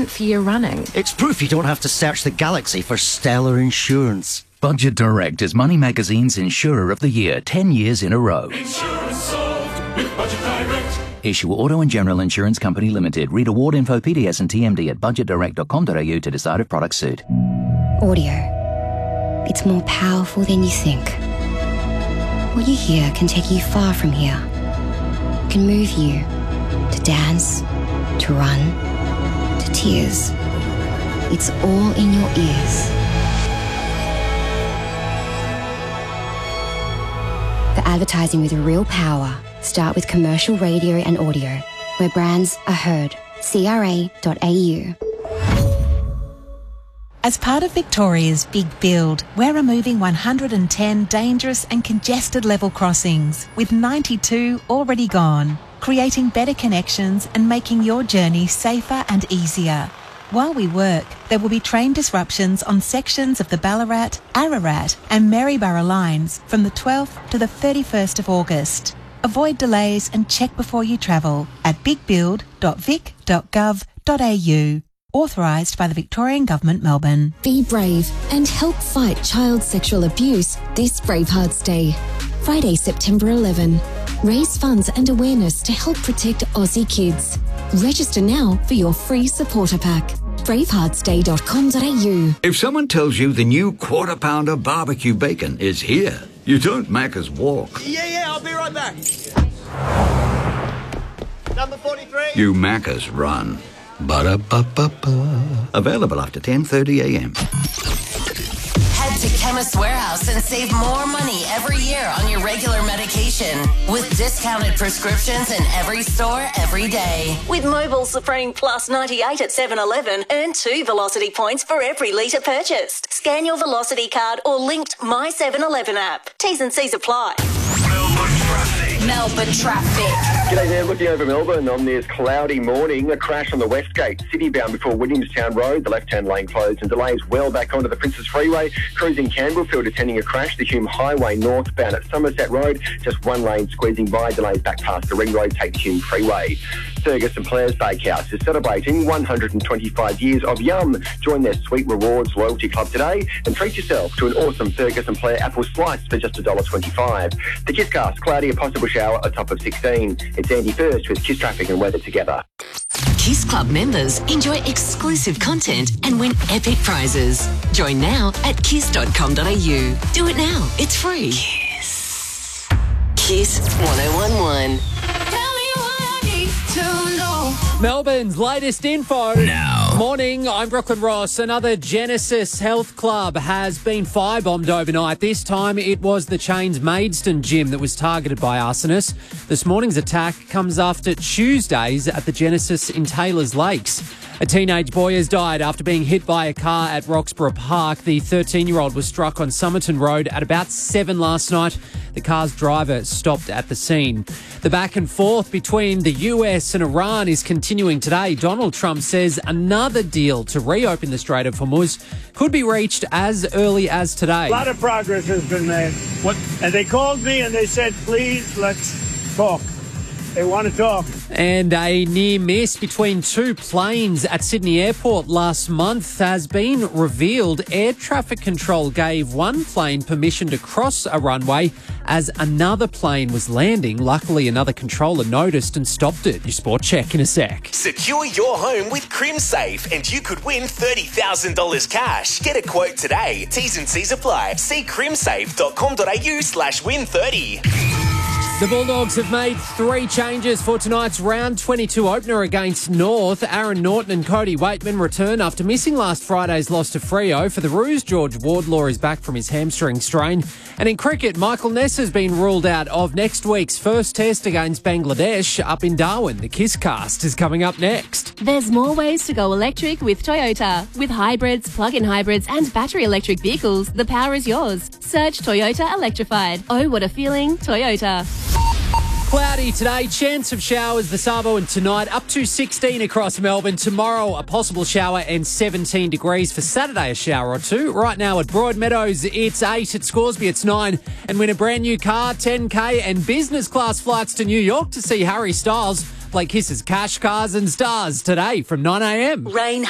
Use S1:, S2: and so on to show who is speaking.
S1: important for your running.
S2: It's proof you don't have to search the galaxy for stellar insurance.
S3: Budget Direct is Money Magazine's Insurer of the Year 10 years in a row.
S4: Insurance solved with Budget Direct.
S3: Issue Auto and General Insurance Company Limited. Read award info, PDS and TMD at budgetdirect.com.au to decide if products suit.
S5: Audio. It's more powerful than you think. What you hear can take you far from here. It can move you to dance, to run, to tears. It's all in your ears. The advertising with real power. Start with commercial radio and audio, where brands are heard. CRA.au.
S6: As part of Victoria's Big Build, we're removing 110 dangerous and congested level crossings, with 92 already gone, creating better connections and making your journey safer and easier. While we work, there will be train disruptions on sections of the Ballarat, Ararat and Maryborough lines from the 12th to the 31st of August. Avoid delays and check before you travel at bigbuild.vic.gov.au. Authorised by the Victorian Government, Melbourne.
S7: Be brave and help fight child sexual abuse this Bravehearts Day. Friday, September 11. Raise funds and awareness to help protect Aussie kids. Register now for your free supporter pack. braveheartsday.com.au.
S8: If someone tells you the new Quarter Pounder barbecue bacon is here, you don't Macca's walk.
S9: Yeah, I'll be right back. Number 43.
S8: You Macca's run. Ba-da-ba-ba-ba. Available after 10:30am.
S10: Head to Chemist Warehouse and save more money every year on your regular medication with discounted prescriptions in every store every day.
S11: With Mobile Supreme Plus 98 at 7-Eleven, earn 2 Velocity points for every litre purchased. Scan your Velocity card or linked My 7-Eleven app. T's and C's apply.
S10: Melbourne traffic.
S12: G'day there, looking over Melbourne on this cloudy morning. A crash on the Westgate, city-bound before Williamstown Road. The left-hand lane closed and delays well back onto the Princes Freeway. Cruising Campbellfield attending a crash. The Hume Highway northbound at Somerset Road. Just one lane squeezing by. Delays back past the Ring Road, take Hume Freeway. Fergus and Blair's Steakhouse is celebrating 125 years of Yum. Join their Sweet Rewards Loyalty Club today and treat yourself to an awesome Fergus and Blair apple slice for just $1.25. The Kisscast, cloudy, a possible shower, a top of 16. It's Andy First with Kiss Traffic and Weather together.
S13: Kiss Club members enjoy exclusive content and win epic prizes. Join now at kiss.com.au. Do it now. It's free. Kiss. Kiss 1011.
S14: Melbourne's latest info.
S3: Now.
S14: Morning, I'm Brooklyn Ross. Another Genesis Health Club has been firebombed overnight. This time it was the chain's Maidstone gym that was targeted by arsonists. This morning's attack comes after Tuesday's at the Genesis in Taylors Lakes. A teenage boy has died after being hit by a car at Roxburgh Park. The 13-year-old was struck on Somerton Road at about 7 last night. The car's driver stopped at the scene. The back and forth between the US and Iran is continuing today. Donald Trump says another deal to reopen the Strait of Hormuz could be reached as early as today.
S15: A lot of progress has been made. And they called me and they said, please, let's talk. They want to talk.
S14: And a near miss between two planes at Sydney Airport last month has been revealed. Air traffic control gave one plane permission to cross a runway as another plane was landing. Luckily, another controller noticed and stopped it. Your sport check in a sec.
S16: Secure your home with CrimSafe and you could win $30,000 cash. Get a quote today. T's and C's apply. See crimsafe.com.au/win30.
S14: The Bulldogs have made 3 changes for tonight's round 22 opener against North. Aaron Norton and Cody Waitman return after missing last Friday's loss to Freo. For the Roos, George Wardlaw is back from his hamstring strain. And in cricket, Michael Ness has been ruled out of next week's first test against Bangladesh up in Darwin. The Kisscast is coming up next.
S17: There's more ways to go electric with Toyota. With hybrids, plug-in hybrids and battery electric vehicles, the power is yours. Search Toyota Electrified. Oh, what a feeling, Toyota.
S14: Cloudy today, chance of showers this Savo and tonight, up to 16 across Melbourne. Tomorrow, a possible shower and 17 degrees. For Saturday, a shower or 2. Right now at Broadmeadows, it's 8. At Scoresby, it's 9. And win a brand new car, 10K and business class flights to New York to see Harry Styles play Kiss's Cash, Cars and Stars today from 9am.
S11: Rain